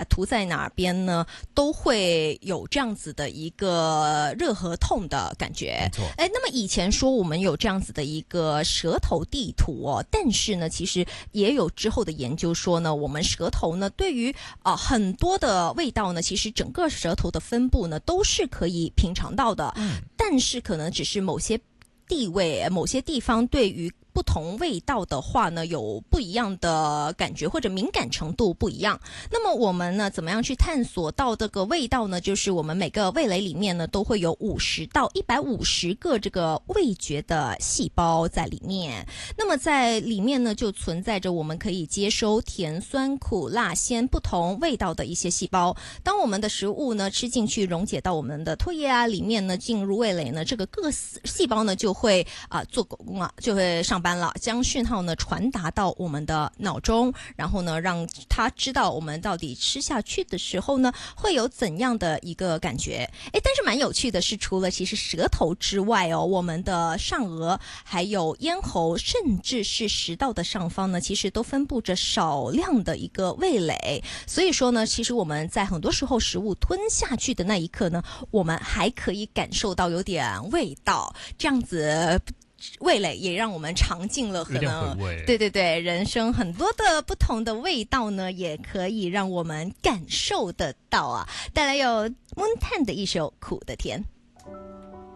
涂在哪边呢，都会有这样子的一个热和痛的感觉。 没错。 那么以前说我们有这样子的一个舌头地图哦，但是呢，其实也有之后的研究说呢，我们舌头呢对于很多的味道呢，其实整个舌头的分布呢都是可以品尝到的，但是可能只是某些地方对于不同味道的话呢，有不一样的感觉或者敏感程度不一样。那么我们呢，怎么样去探索到这个味道呢？就是我们每个味蕾里面呢，都会有50到150个这个味觉的细胞在里面。那么在里面呢，就存在着我们可以接收甜、酸、苦、辣、鲜不同味道的一些细胞。当我们的食物呢吃进去，溶解到我们的唾液里面呢，进入味蕾呢，这个各细胞呢就会做工就会上班了，将讯号呢传达到我们的脑中，然后呢让他知道我们到底吃下去的时候呢会有怎样的一个感觉。但是蛮有趣的是，除了其实舌头之外哦，我们的上颚还有咽喉甚至是食道的上方呢，其实都分布着少量的一个味蕾。所以说呢，其实我们在很多时候食物吞下去的那一刻呢，我们还可以感受到有点味道，这样子味蕾也让我们尝尽了可能对人生很多的不同的味道呢，也可以让我们感受得到啊。带来有 Moon Tan 的一首《苦的甜》。